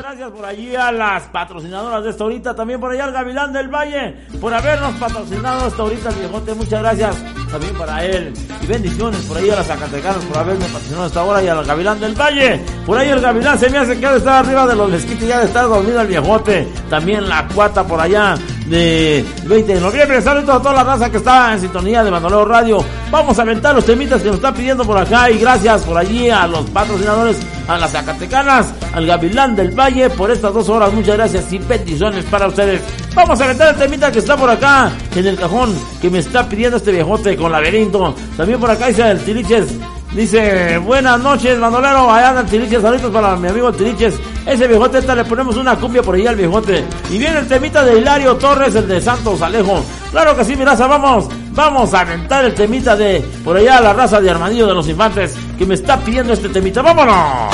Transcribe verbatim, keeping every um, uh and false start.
gracias por allí a las patrocinadoras de esta horita, también por allá al Gavilán del Valle, por habernos patrocinado esta horita, el viejote, muchas gracias también para él, y bendiciones por ahí a las Zacatecanas por haberme patrocinado esta hora, y al Gavilán del Valle, por ahí el Gavilán se me hace que ha de estar arriba de los mezquites, ya de estar dormido el viejote, también la Cuata por allá de veinte de noviembre, saludos a toda la raza que está en sintonía de Bandolero Radio. Vamos a aventar los temitas que nos están pidiendo por acá, y gracias por allí a los patrocinadores, a las Zacatecanas, al Gavilán del Valle por estas dos horas, muchas gracias y bendiciones para ustedes. Vamos a aventar el temita que está por acá en el cajón que me está pidiendo este viejote con laberinto. También por acá dice el Tiliches, dice buenas noches bandolero, allá anda el Tiliches, saludos para mi amigo el Tiliches, ese viejote, esta le ponemos una cumbia por ahí al viejote. Y viene el temita de Hilario Torres, el de Santos Alejo. Claro que sí, mi raza, vamos, vamos a aventar el temita de por allá la raza de Armadillo de los Infantes que me está pidiendo este temita, vámonos.